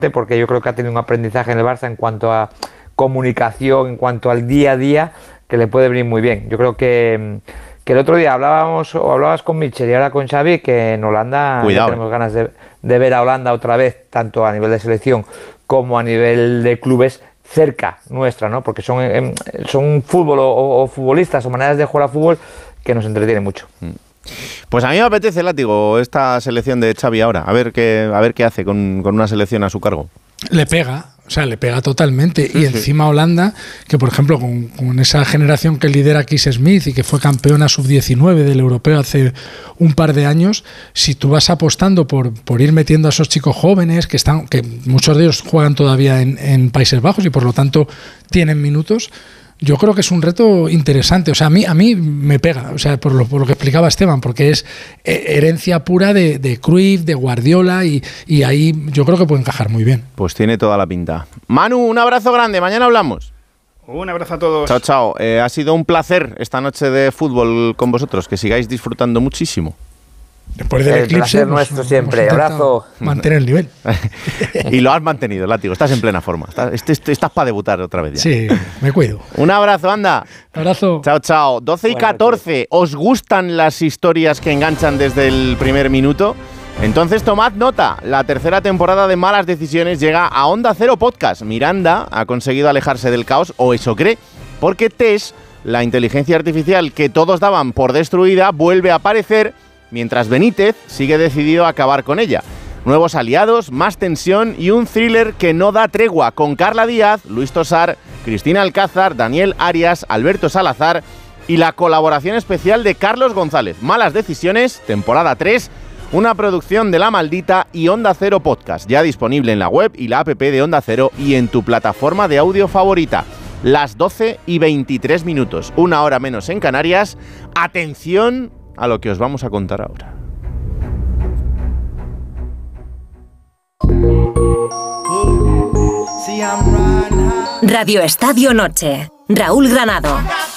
porque yo creo que ha tenido un aprendizaje en el Barça en cuanto a comunicación, en cuanto al día a día, que le puede venir muy bien. Yo creo que el otro día hablabas con Mitchell y ahora con Xavi, que en Holanda ya tenemos ganas de ver a Holanda otra vez, tanto a nivel de selección como a nivel de clubes, cerca nuestra, ¿no? Porque son fútbol o futbolistas o maneras de jugar a fútbol que nos entretienen mucho. Pues a mí me apetece, Látigo, esta selección de Xavi ahora, a ver qué hace con una selección a su cargo. Le pega totalmente. Y encima Holanda, que por ejemplo con esa generación que lidera Kees Smith y que fue campeona sub-19 del europeo hace un par de años, si tú vas apostando por ir metiendo a esos chicos jóvenes que muchos de ellos juegan todavía en Países Bajos y por lo tanto tienen minutos, yo creo que es un reto interesante. O sea, a mí me pega, o sea, por lo que explicaba Esteban, porque es herencia pura de Cruyff, de Guardiola, y ahí yo creo que puede encajar muy bien. Pues tiene toda la pinta. Manu, un abrazo grande, mañana hablamos. Un abrazo a todos. Chao, chao. Ha sido un placer esta noche de fútbol con vosotros, que sigáis disfrutando muchísimo. Después del eclipse, placer nuestro siempre. Abrazo. Mantener el nivel. Y lo has mantenido, Látigo. Estás en plena forma. Estás para debutar otra vez ya. Sí, me cuido. Un abrazo, anda. Abrazo. Chao, chao. 12 y 14. ¿Os gustan las historias que enganchan desde el primer minuto? Entonces tomad nota. La tercera temporada de Malas Decisiones llega a Onda Cero Podcast. Miranda ha conseguido alejarse del caos, o eso cree, porque Tess, la inteligencia artificial que todos daban por destruida, vuelve a aparecer, mientras Benítez sigue decidido a acabar con ella. Nuevos aliados, más tensión y un thriller que no da tregua, con Carla Díaz, Luis Tosar, Cristina Alcázar, Daniel Arias, Alberto Salazar y la colaboración especial de Carlos González. Malas Decisiones, temporada 3, una producción de La Maldita y Onda Cero Podcast, ya disponible en la web y la app de Onda Cero y en tu plataforma de audio favorita. Las 12 y 23 minutos, una hora menos en Canarias. Atención a lo que os vamos a contar ahora. Radio Estadio Noche. Raúl Granado.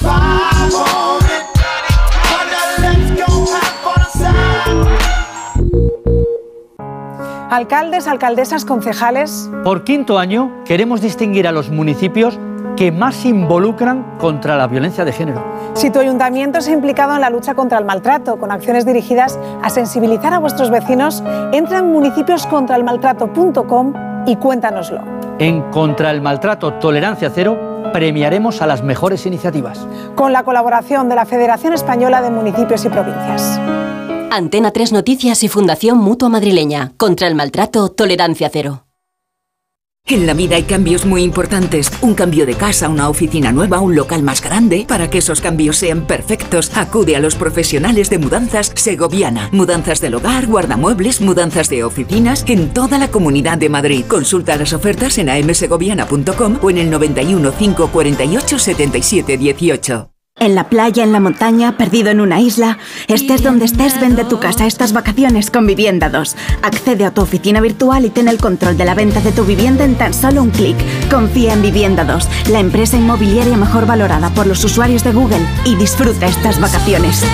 Alcaldes, alcaldesas, concejales. Por quinto año queremos distinguir a los municipios que más se involucran contra la violencia de género. Si tu ayuntamiento se ha implicado en la lucha contra el maltrato, con acciones dirigidas a sensibilizar a vuestros vecinos, entra en municipioscontraelmaltrato.com y cuéntanoslo. En Contra el Maltrato Tolerancia Cero premiaremos a las mejores iniciativas. Con la colaboración de la Federación Española de Municipios y Provincias. Antena 3 Noticias y Fundación Mutua Madrileña. Contra el Maltrato Tolerancia Cero. En la vida hay cambios muy importantes. Un cambio de casa, una oficina nueva, un local más grande. Para que esos cambios sean perfectos, acude a los profesionales de Mudanzas Segoviana. Mudanzas del hogar, guardamuebles, mudanzas de oficinas en toda la Comunidad de Madrid. Consulta las ofertas en amsegoviana.com o en el 91 548 77 18. En la playa, en la montaña, perdido en una isla. Estés donde estés, vende tu casa estas vacaciones con Vivienda 2. Accede a tu oficina virtual y ten el control de la venta de tu vivienda en tan solo un clic. Confía en Vivienda 2, la empresa inmobiliaria mejor valorada por los usuarios de Google, y disfruta estas vacaciones.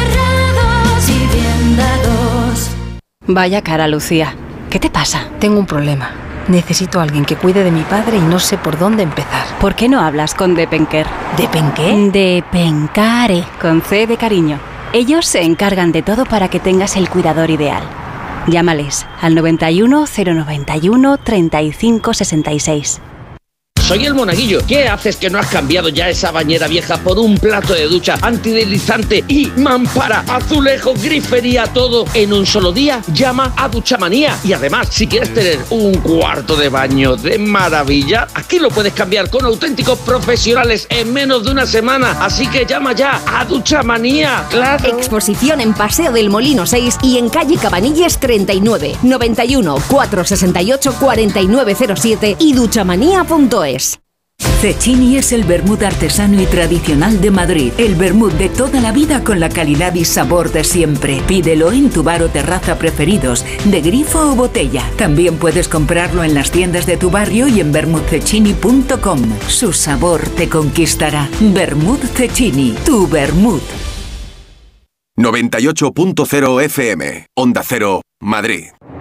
Vaya cara, Lucía. ¿Qué te pasa? Tengo un problema. Necesito a alguien que cuide de mi padre y no sé por dónde empezar. ¿Por qué no hablas con Depenker? ¿Depenqué? Depencare, con C de cariño. Ellos se encargan de todo para que tengas el cuidador ideal. Llámales al 91 091 35 66. Soy el Monaguillo. ¿Qué haces que no has cambiado ya esa bañera vieja por un plato de ducha antideslizante y mampara, azulejo, grifería, todo en un solo día? Llama a Duchamanía. Y además, si quieres tener un cuarto de baño de maravilla, aquí lo puedes cambiar con auténticos profesionales en menos de una semana. Así que llama ya a Duchamanía. ¡Claro! Exposición en Paseo del Molino 6 y en calle Cabanilles 39, 91 468 4907 y duchamanía.es. Cecchini es el vermut artesano y tradicional de Madrid. El vermut de toda la vida con la calidad y sabor de siempre. Pídelo en tu bar o terraza preferidos, de grifo o botella. También puedes comprarlo en las tiendas de tu barrio y en vermutcecchini.com. Su sabor te conquistará. Vermut Cecchini, tu vermut. 98.0 FM, Onda Cero, Madrid.